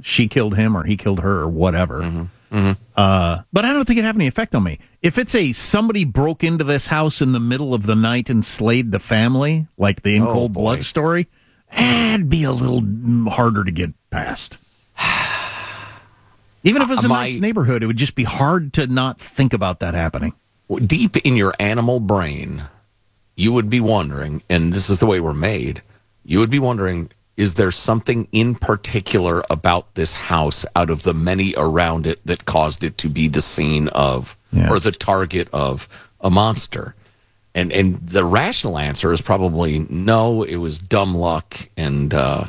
she killed him or he killed her or whatever. But I don't think it had any effect on me. If it's somebody broke into this house in the middle of the night and slayed the family, like the In Cold Blood story, it'd be a little harder to get past. Even if it was a nice neighborhood, it would just be hard to not think about that happening. Deep in your animal brain, you would be wondering, and this is the way we're made, you would be wondering, is there something in particular about this house out of the many around it that caused it to be the scene of, or the target of, a monster? And the rational answer is probably no, it was dumb luck, and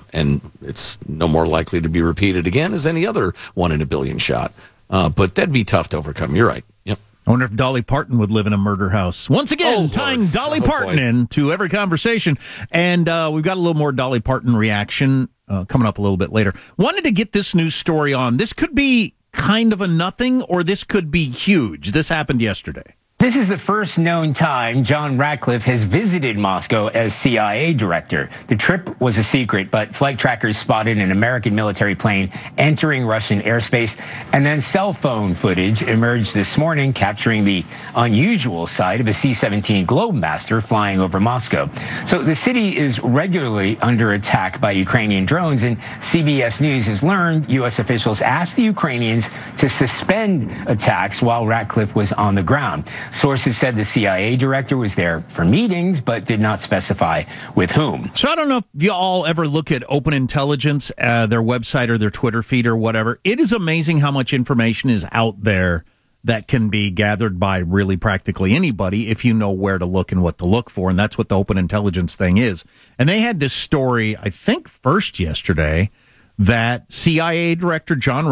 it's no more likely to be repeated again as any other 1 in a billion shot. But that'd be tough to overcome. You're right. Yep. I wonder if Dolly Parton would live in a murder house. Once again, tying Dolly Parton into every conversation. And we've got a little more Dolly Parton reaction coming up a little bit later. Wanted to get this news story on. This could be kind of a nothing, or this could be huge. This happened yesterday. This is the first known time John Ratcliffe has visited Moscow as CIA director. The trip was a secret, but flight trackers spotted an American military plane entering Russian airspace, and then cell phone footage emerged this morning capturing the unusual sight of a C-17 Globemaster flying over Moscow. So the city is regularly under attack by Ukrainian drones, and CBS News has learned U.S. officials asked the Ukrainians to suspend attacks while Ratcliffe was on the ground. Sources said the CIA director was there for meetings, but did not specify with whom. So I don't know if you all ever look at Open Intelligence, their website or their Twitter feed or whatever. It is amazing how much information is out there that can be gathered by really practically anybody if you know where to look and what to look for. And that's what the Open Intelligence thing is. And they had this story, I think first yesterday, that CIA Director John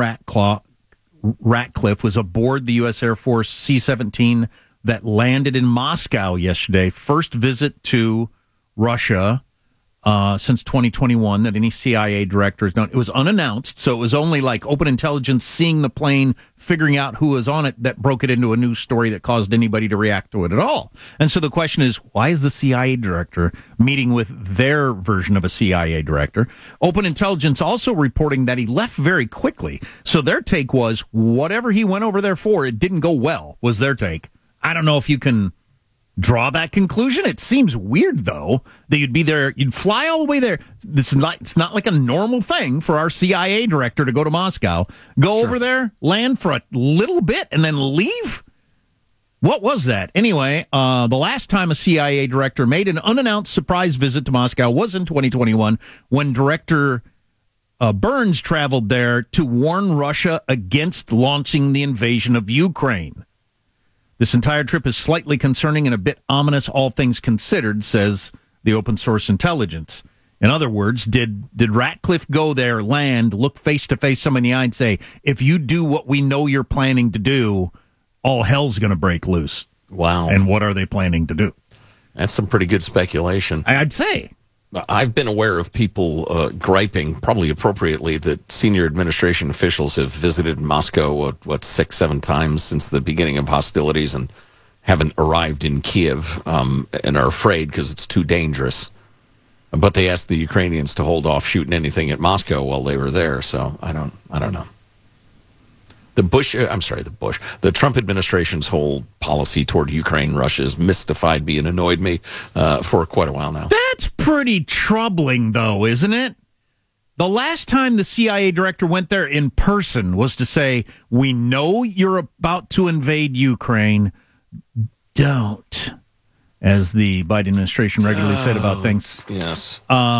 Ratcliffe was aboard the U.S. Air Force C-17 that landed in Moscow yesterday. First visit to Russia since 2021 that any CIA director has done. It was unannounced, so it was only like Open Intelligence seeing the plane, figuring out who was on it, that broke it into a news story that caused anybody to react to it at all. And so the question is, why is the CIA director meeting with their version of a CIA director? Open Intelligence also reporting that he left very quickly. So their take was, whatever he went over there for, it didn't go well, was their take. I don't know if you can draw that conclusion. It seems weird, though, that you'd be there, you'd fly all the way there. It's not like a normal thing for our CIA director to go to Moscow, go over there, land for a little bit, and then leave? What was that? Anyway, the last time a CIA director made an unannounced surprise visit to Moscow was in 2021 when Director Burns traveled there to warn Russia against launching the invasion of Ukraine. This entire trip is slightly concerning and a bit ominous, all things considered, says the open source intelligence. In other words, did Ratcliffe go there, land, look face-to-face somebody in the eye and say, if you do what we know you're planning to do, all hell's going to break loose? Wow. And what are they planning to do? That's some pretty good speculation. I'd say. I've been aware of people griping, probably appropriately, that senior administration officials have visited Moscow, 6-7 times since the beginning of hostilities and haven't arrived in Kiev and are afraid because it's too dangerous. But they asked the Ukrainians to hold off shooting anything at Moscow while they were there, so I don't know. The Trump administration's whole policy toward Ukraine, Russia, has mystified me and annoyed me for quite a while now. That's pretty troubling, though, isn't it? The last time the CIA director went there in person was to say, we know you're about to invade Ukraine. Don't. As the Biden administration regularly said about things. Yes.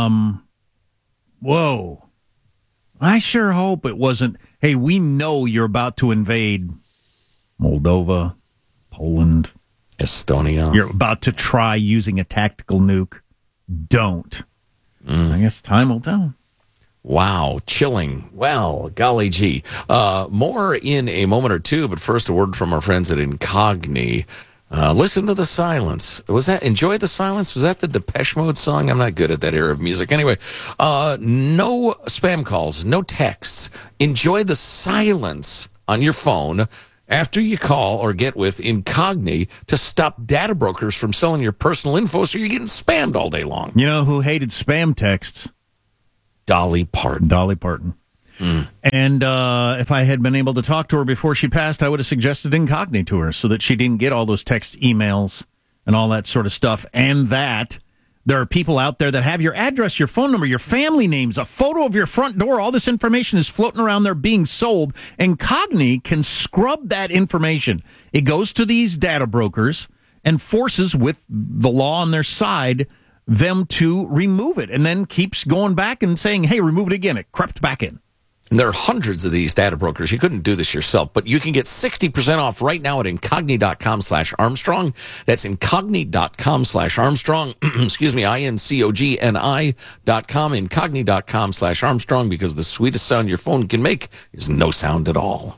Whoa. I sure hope it wasn't, hey, we know you're about to invade Moldova, Poland, Estonia. You're about to try using a tactical nuke. Don't. I guess time will tell. Wow, chilling. Well, golly gee. More in a moment or two, but first a word from our friends at Incogni. Listen to the silence. Enjoy the silence? Was that the Depeche Mode song? I'm not good at that era of music. Anyway, no spam calls, no texts. Enjoy the silence on your phone after you call or get with Incogni to stop data brokers from selling your personal info so you're getting spammed all day long. You know who hated spam texts? Dolly Parton. Dolly Parton. And if I had been able to talk to her before she passed, I would have suggested incognito to her so that she didn't get all those text emails and all that sort of stuff. And that there are people out there that have your address, your phone number, your family names, a photo of your front door. All this information is floating around there being sold. And Cogni can scrub that information. It goes to these data brokers and forces, with the law on their side, them to remove it, and then keeps going back and saying, hey, remove it again. It crept back in. And there are hundreds of these data brokers. You couldn't do this yourself, but you can get 60% off right now at incogni.com/Armstrong. That's incogni.com/Armstrong. Excuse me, INCOGNI.com, incogni.com/Armstrong, because the sweetest sound your phone can make is no sound at all.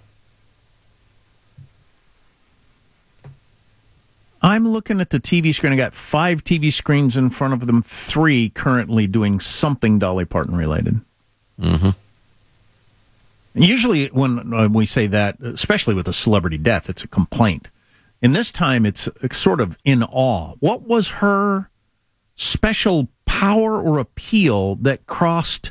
I'm looking at the TV screen. I got 5 TV screens in front of them, 3 currently doing something Dolly Parton related. Mm-hmm. Usually when we say that, especially with a celebrity death, it's a complaint. And this time it's sort of in awe. What was her special power or appeal that crossed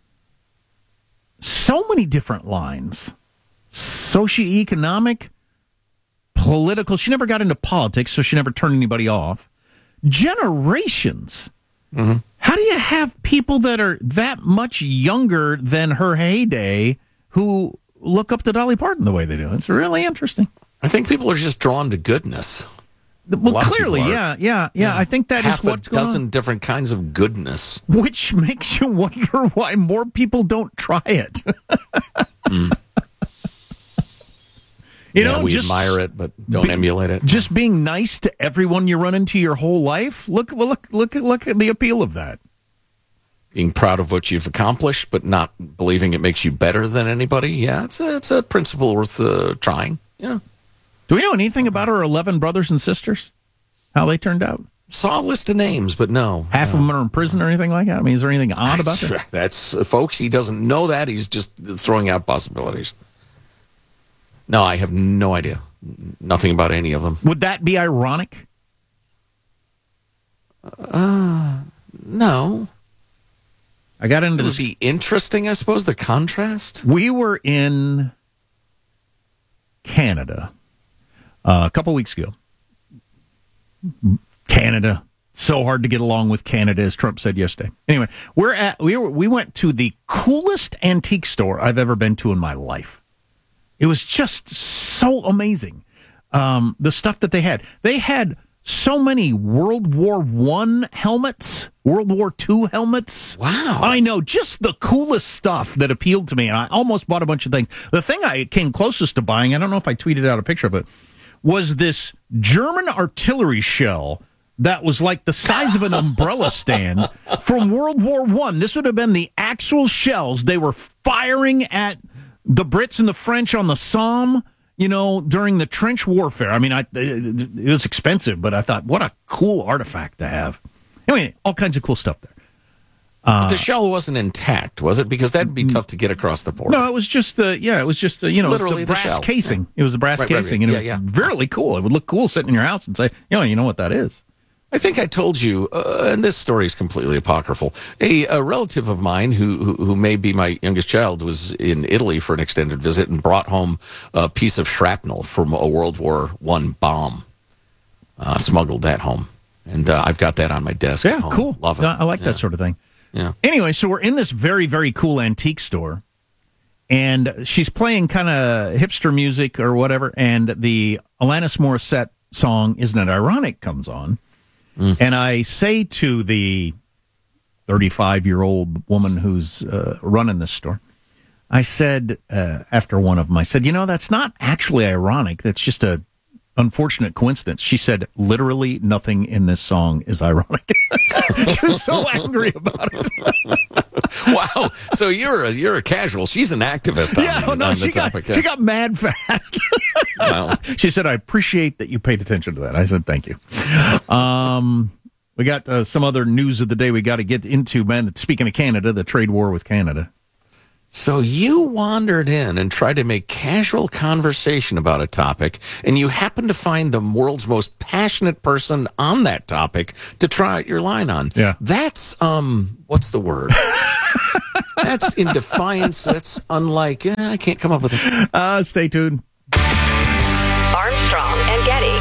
so many different lines? Socioeconomic, political. She never got into politics, so she never turned anybody off. Generations. Mm-hmm. How do you have people that are that much younger than her heyday who look up to Dolly Parton the way they do? It's really interesting. I think people are just drawn to goodness. Well, clearly, yeah. I think that Half is what's going on. a dozen different kinds of goodness. Which makes you wonder why more people don't try it. You know, we just admire it, but don't emulate it. Just being nice to everyone you run into your whole life. Look at the appeal of that. Being proud of what you've accomplished, but not believing it makes you better than anybody. Yeah, it's a principle worth trying. Yeah. Do we know anything about her 11 brothers and sisters? How they turned out? Saw a list of names, but no. Half of them are in prison or anything like that? I mean, is there anything odd about that? That's, folks, he doesn't know that. He's just throwing out possibilities. No, I have no idea. Nothing about any of them. Would that be ironic? No. I got into It would this. be interesting, I suppose, the contrast. We were in Canada a couple weeks ago. Canada, so hard to get along with Canada, as Trump said yesterday. Anyway, we went to the coolest antique store I've ever been to in my life. It was just so amazing. The stuff that they had. They had so many World War I helmets, World War II helmets. Wow. I know, just the coolest stuff that appealed to me, and I almost bought a bunch of things. The thing I came closest to buying, I don't know if I tweeted out a picture of it, was this German artillery shell that was like the size of an umbrella stand from World War I. This would have been the actual shells they were firing at the Brits and the French on the Somme, during the trench warfare. I mean, it was expensive, but I thought, what a cool artifact to have. Anyway, all kinds of cool stuff there. But the shell wasn't intact, was it? Because that'd be tough to get across the border. No, it was just Literally the the brass shell. casing. It was the brass casing, and it was really cool. It would look cool sitting in your house and say, you know what that is. I think I told you, and this story is completely apocryphal. A relative of mine who may be my youngest child was in Italy for an extended visit and brought home a piece of shrapnel from a World War I bomb. Smuggled that home, and I've got that on my desk. Yeah, at home. cool. Love it. I like that sort of thing. Yeah. Anyway, so we're in this very, very cool antique store, and she's playing kind of hipster music or whatever, and the Alanis Morissette song "Isn't It Ironic" comes on. And I say to the 35-year-old woman who's running this store, I said, after one of them, I said, that's not actually ironic. That's just a unfortunate coincidence. She said, literally nothing in this song is ironic. She was so angry about it. Wow. So you're a casual. She's an activist on the topic. She got mad fast. Wow. She said, I appreciate that you paid attention to that. I said, thank you. We got some other news of the day we got to get into, man. Speaking of Canada, the trade war with Canada. So you wandered in and tried to make casual conversation about a topic, and you happened to find the world's most passionate person on that topic to try out your line on. Yeah. That's, what's the word? That's in defiance. That's unlike. I can't come up with it. Stay tuned. Armstrong and Getty.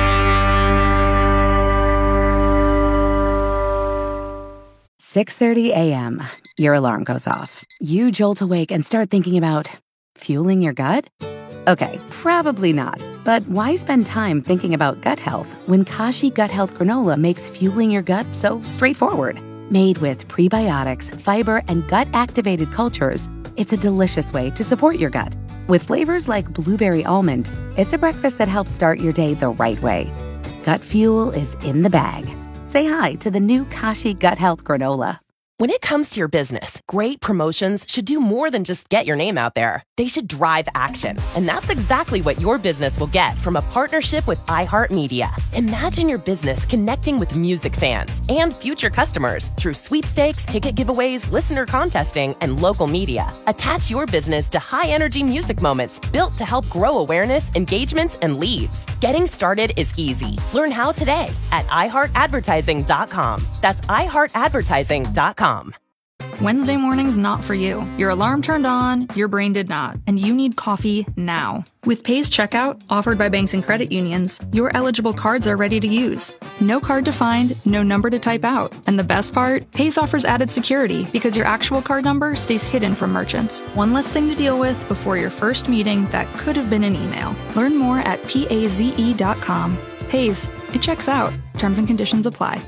"6:30 a.m. Your alarm goes off. You jolt awake and start thinking about fueling your gut? Okay, probably not. But why spend time thinking about gut health when Kashi Gut Health Granola makes fueling your gut so straightforward? Made with prebiotics, fiber, and gut-activated cultures, it's a delicious way to support your gut. With flavors like blueberry almond, it's a breakfast that helps start your day the right way. Gut fuel is in the bag. Say hi to the new Kashi Gut Health Granola. When it comes to your business, great promotions should do more than just get your name out there. They should drive action. And that's exactly what your business will get from a partnership with iHeartMedia. Imagine your business connecting with music fans and future customers through sweepstakes, ticket giveaways, listener contesting, and local media. Attach your business to high-energy music moments built to help grow awareness, engagements, and leads. Getting started is easy. Learn how today at iHeartAdvertising.com. That's iHeartAdvertising.com. Wednesday morning's not for you. Your alarm turned on, your brain did not, and you need coffee now. With Pay's checkout, offered by banks and credit unions, your eligible cards are ready to use. No card to find, no number to type out. And the best part? Pay's offers added security because your actual card number stays hidden from merchants. One less thing to deal with before your first meeting that could have been an email. Learn more at paze.com. Pay's, it checks out. Terms and conditions apply.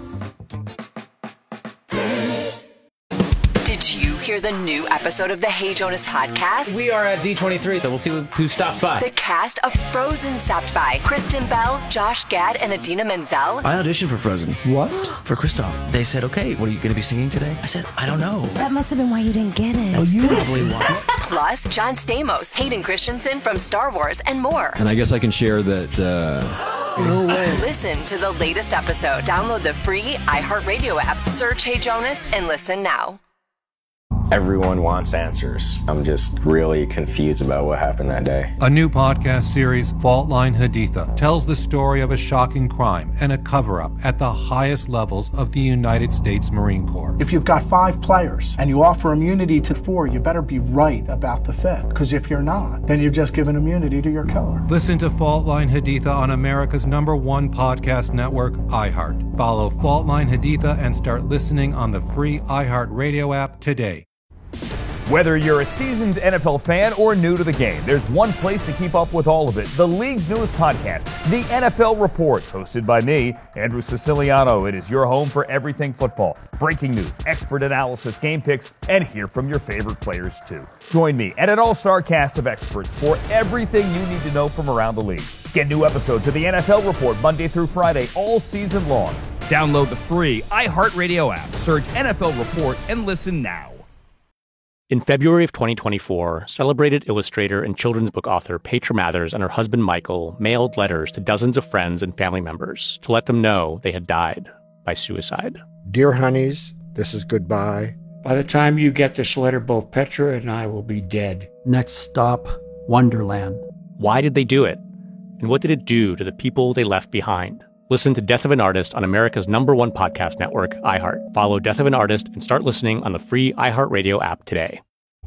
Did you hear the new episode of the Hey Jonas podcast? We are at D23, so we'll see who stops by. The cast of Frozen stopped by. Kristen Bell, Josh Gad, and Idina Menzel. I auditioned for Frozen. What? For Kristoff. They said, okay, what are you going to be singing today? I said, I don't know. That must have been why you didn't get it. That's probably why. Plus, John Stamos, Hayden Christensen from Star Wars, and more. And I guess I can share that... No way. Listen to the latest episode. Download the free iHeartRadio app. Search Hey Jonas and listen now. Everyone wants answers. I'm just really confused about what happened that day. A new podcast series, Fault Line Haditha, tells the story of a shocking crime and a cover-up at the highest levels of the United States Marine Corps. If you've got 5 players and you offer immunity to 4, you better be right about the 5th. Because if you're not, then you've just given immunity to your killer. Listen to Fault Line Haditha on America's #1 podcast network, iHeart. Follow Fault Line Haditha and start listening on the free iHeart Radio app today. Whether you're a seasoned NFL fan or new to the game, there's one place to keep up with all of it. The league's newest podcast, The NFL Report, hosted by me, Andrew Siciliano. It is your home for everything football. Breaking news, expert analysis, game picks, and hear from your favorite players too. Join me and an all-star cast of experts for everything you need to know from around the league. Get new episodes of The NFL Report Monday through Friday all season long. Download the free iHeartRadio app. Search NFL Report and listen now. In February of 2024, celebrated illustrator and children's book author Petra Mathers and her husband Michael mailed letters to dozens of friends and family members to let them know they had died by suicide. Dear honeys, this is goodbye. By the time you get this letter, both Petra and I will be dead. Next stop, Wonderland. Why did they do it? And what did it do to the people they left behind? Listen to Death of an Artist on America's #1 podcast network, iHeart. Follow Death of an Artist and start listening on the free iHeartRadio app today.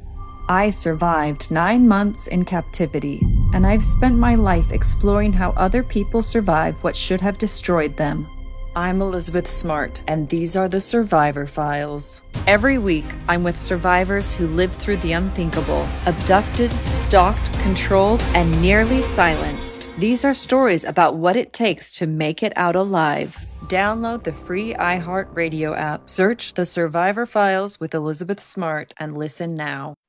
I survived 9 months in captivity, and I've spent my life exploring how other people survived what should have destroyed them. I'm Elizabeth Smart, and these are the Survivor Files. Every week, I'm with survivors who lived through the unthinkable, abducted, stalked, controlled, and nearly silenced. These are stories about what it takes to make it out alive. Download the free iHeartRadio app. Search The Survivor Files with Elizabeth Smart and listen now.